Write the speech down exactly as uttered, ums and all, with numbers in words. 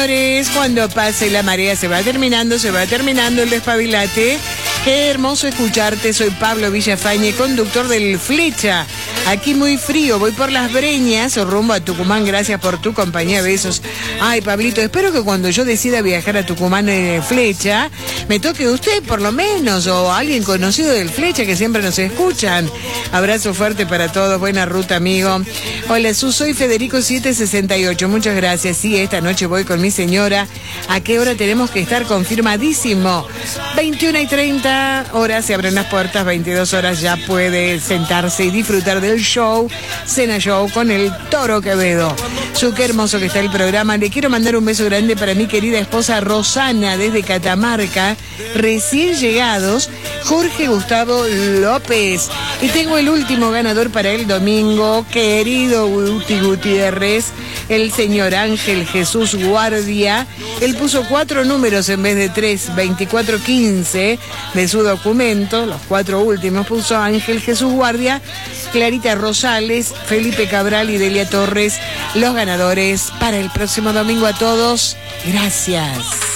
señores, cuando pase la marea se va terminando, se va terminando el despabilate. Qué hermoso escucharte, soy Pablo Villafañe, conductor del Flecha. Aquí muy frío, voy por las Breñas o rumbo a Tucumán, gracias por tu compañía, besos. Ay, Pablito, espero que cuando yo decida viajar a Tucumán en Flecha, me toque usted por lo menos, o alguien conocido del Flecha que siempre nos escuchan. Abrazo fuerte para todos, buena ruta, amigo. Hola, Su, soy Federico siete sesenta y ocho, muchas gracias. Sí, esta noche voy con mi señora. ¿A qué hora tenemos que estar? Confirmadísimo. veintiuna y treinta horas se abren las puertas, veintidós horas ya puede sentarse y disfrutar del show, Cena Show con el Toro Quevedo. Su, qué hermoso que está el programa. Le quiero mandar un beso grande para mi querida esposa Rosana desde Catamarca, recién llegados, Jorge Gustavo López. Y tengo el último ganador para el domingo, querido Guti Gutiérrez, el señor Ángel Jesús Guardia. Él puso cuatro números en vez de tres, veinticuatro quince de su documento, los cuatro últimos puso Ángel Jesús Guardia, Clarita Rosales, Felipe Cabral y Delia Torres, los ganadores para el próximo domingo. A todos, gracias.